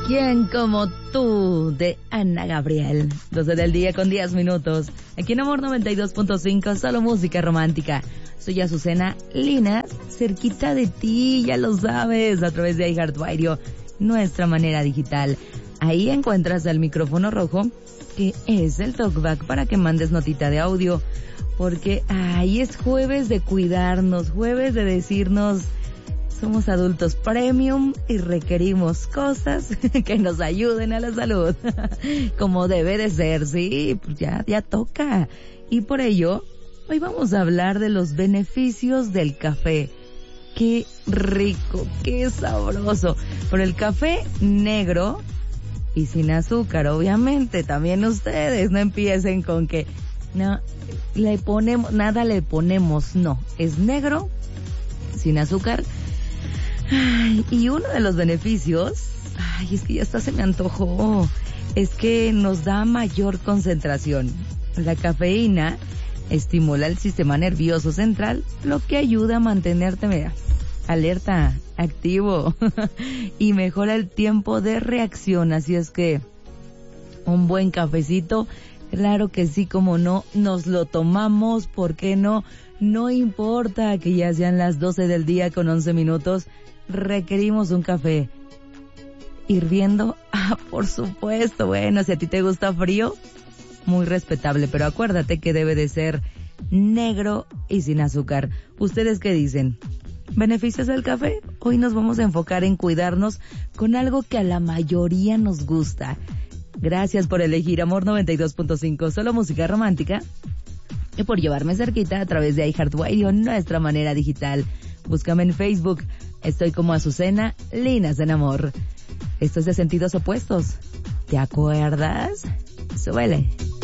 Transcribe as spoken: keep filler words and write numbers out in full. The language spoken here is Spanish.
¿Quién como tú? De Ana Gabriel. doce del día con diez minutos. Aquí en Amor noventa y dos punto cinco, solo música romántica. Soy Azucena Linas, cerquita de ti, ya lo sabes, a través de iHeartRadio, nuestra manera digital. Ahí encuentras el micrófono rojo, que es el talkback para que mandes notita de audio. Porque ahí es jueves de cuidarnos, jueves de decirnos... Somos adultos premium y requerimos cosas que nos ayuden a la salud, como debe de ser, sí, pues ya, ya toca. Y por ello, hoy vamos a hablar de los beneficios del café. Qué rico, qué sabroso. Por el café negro y sin azúcar, obviamente. También ustedes no empiecen con que, no, le ponemos, nada le ponemos, no. Es negro, sin azúcar. Ay, y uno de los beneficios, ay, es que ya hasta se me antojó, es que nos da mayor concentración. La cafeína estimula el sistema nervioso central, lo que ayuda a mantenerte, mira, alerta, activo, y mejora el tiempo de reacción. Así es que un buen cafecito, claro que sí, como no, nos lo tomamos, ¿por qué no? No importa que ya sean las doce del día con once minutos, requerimos un café hirviendo. Ah, por supuesto, bueno, si a ti te gusta frío, muy respetable, pero acuérdate que debe de ser negro y sin azúcar. ¿Ustedes qué dicen? ¿Beneficios del café? Hoy nos vamos a enfocar en cuidarnos con algo que a la mayoría nos gusta. Gracias por elegir Amor noventa y dos punto cinco, solo música romántica, y por llevarme cerquita a través de iHeartRadio, nuestra manera digital. Búscame en Facebook, estoy como Azucena Linas en Amor. Esto es de sentidos opuestos, ¿te acuerdas? Súbele.